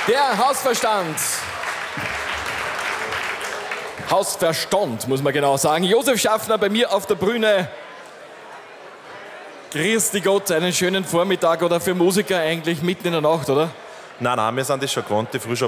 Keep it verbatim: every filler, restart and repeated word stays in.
Der Hausverstand. Hausverstand, muss man genau sagen. Josef Schaffner bei mir auf der Bühne. Grüß dich Gott, einen schönen Vormittag oder für Musiker eigentlich mitten in der Nacht, oder? Nein, nein, wir sind das schon gewohnt, die Früh schon